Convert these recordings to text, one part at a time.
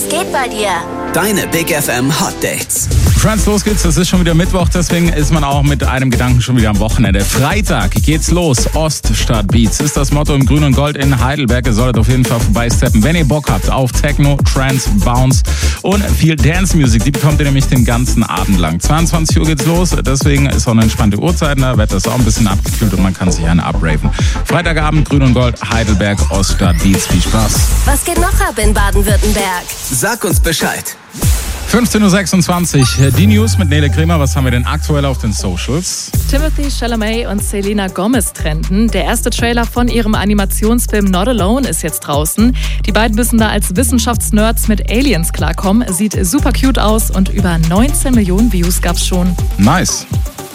geht bei dir? Deine Big FM Hot Dates. Friends, los geht's. Es ist schon wieder Mittwoch, deswegen ist man auch mit einem Gedanken schon wieder am Wochenende. Freitag geht's los. Oststadt Beats ist das Motto im Grün und Gold in Heidelberg. Ihr solltet auf jeden Fall vorbeisteppen, wenn ihr Bock habt auf Techno, Trance, Bounce und viel Dance-Music. Die bekommt ihr nämlich den ganzen Abend lang. 22 Uhr geht's los, deswegen ist auch eine entspannte Uhrzeit. Da wird das auch ein bisschen abgekühlt und man kann sich einen abraven. Freitagabend, Grün und Gold, Heidelberg, Oststadt Beats. Viel Spaß. Was geht noch ab in Baden-Württemberg? Sag uns Bescheid. 15.26 Uhr, die News mit Nele Kremer. Was haben wir denn aktuell auf den Socials? Timothée Chalamet und Selena Gomez trennten. Der erste Trailer von ihrem Animationsfilm Not Alone ist jetzt draußen. Die beiden müssen da als Wissenschaftsnerds mit Aliens klarkommen. Sieht super cute aus und über 19 Millionen Views gab's schon. Nice.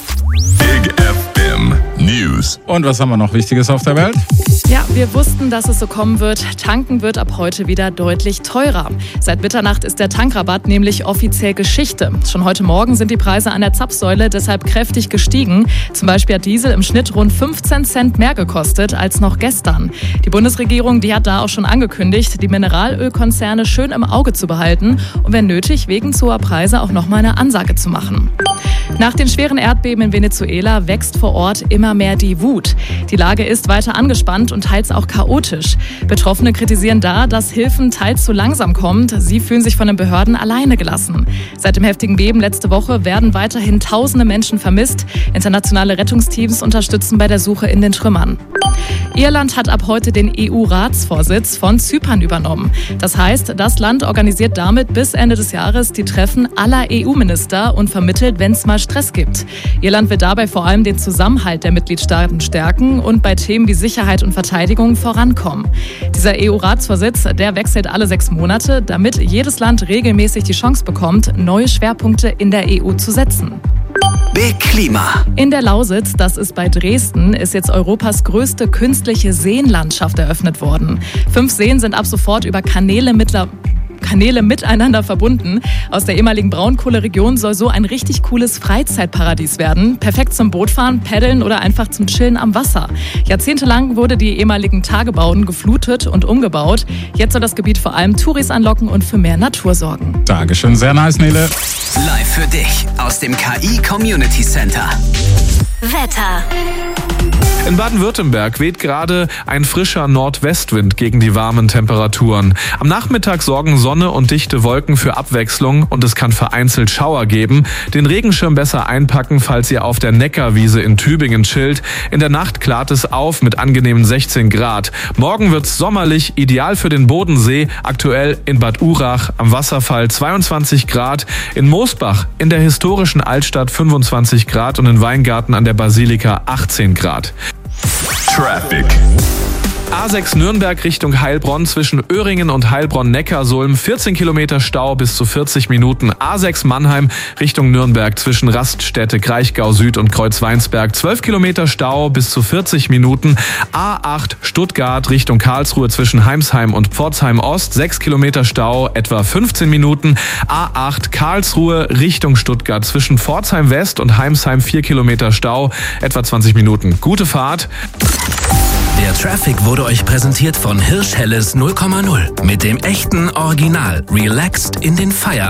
Big FM News. Und was haben wir noch Wichtiges auf der Welt? Ja, wir wussten, dass es so kommen wird. Tanken wird ab heute wieder deutlich teurer. Seit Mitternacht ist der Tankrabatt nämlich offiziell Geschichte. Schon heute Morgen sind die Preise an der Zapfsäule deshalb kräftig gestiegen. Zum Beispiel hat Diesel im Schnitt rund 15 Cent mehr gekostet als noch gestern. Die Bundesregierung, die hat da auch schon angekündigt, die Mineralölkonzerne schön im Auge zu behalten und wenn nötig, wegen zu hoher Preise auch nochmal eine Ansage zu machen. Nach den schweren Erdbeben in Venezuela wächst vor Ort immer mehr die Wut. Die Lage ist weiter angespannt und teils auch chaotisch. Betroffene kritisieren da, dass Hilfen teils zu langsam kommen. Sie fühlen sich von den Behörden alleine gelassen. Seit dem heftigen Beben letzte Woche werden weiterhin tausende Menschen vermisst. Internationale Rettungsteams unterstützen bei der Suche in den Trümmern. Irland hat ab heute den EU-Ratsvorsitz von Zypern übernommen. Das heißt, das Land organisiert damit bis Ende des Jahres die Treffen aller EU-Minister und vermittelt, wenn es mal Stress gibt. Irland will dabei vor allem den Zusammenhalt der Mitgliedstaaten stärken und bei Themen wie Sicherheit und Verteidigung vorankommen. Dieser EU-Ratsvorsitz, der wechselt alle 6 Monate, damit jedes Land regelmäßig die Chance bekommt, neue Schwerpunkte in der EU zu setzen. Big Klima. In der Lausitz, das ist bei Dresden, ist jetzt Europas größte künstliche Seenlandschaft eröffnet worden. 5 Seen sind ab sofort über Kanäle miteinander verbunden. Aus der ehemaligen Braunkohleregion soll so ein richtig cooles Freizeitparadies werden. Perfekt zum Bootfahren, Paddeln oder einfach zum Chillen am Wasser. Jahrzehntelang wurde die ehemaligen Tagebauten geflutet und umgebaut. Jetzt soll das Gebiet vor allem Touris anlocken und für mehr Natur sorgen. Dankeschön, sehr nice, Nele. Live für dich aus dem KI Community Center. Wetter. In Baden-Württemberg weht gerade ein frischer Nordwestwind gegen die warmen Temperaturen. Am Nachmittag sorgen Sonne und dichte Wolken für Abwechslung und es kann vereinzelt Schauer geben. Den Regenschirm besser einpacken, falls ihr auf der Neckarwiese in Tübingen chillt. In der Nacht klart es auf mit angenehmen 16 Grad. Morgen wird's sommerlich, ideal für den Bodensee. Aktuell in Bad Urach am Wasserfall 22 Grad. In Moosbach in der historischen Altstadt 25 Grad und in Weingarten an der Basilika 18 Grad. Traffic. A6 Nürnberg Richtung Heilbronn zwischen Öhringen und Heilbronn-Neckarsulm 14 Kilometer Stau bis zu 40 Minuten. A6 Mannheim Richtung Nürnberg zwischen Raststätte, Kraichgau Süd und Kreuzweinsberg 12 Kilometer Stau bis zu 40 Minuten. A8 Stuttgart Richtung Karlsruhe zwischen Heimsheim und Pforzheim Ost 6 Kilometer Stau, etwa 15 Minuten. A8 Karlsruhe Richtung Stuttgart zwischen Pforzheim West und Heimsheim 4 Kilometer Stau, etwa 20 Minuten. Gute Fahrt. Der Traffic wurde euch präsentiert von Hirsch Helles 0,0 mit dem echten Original Relaxed in den Feierabend.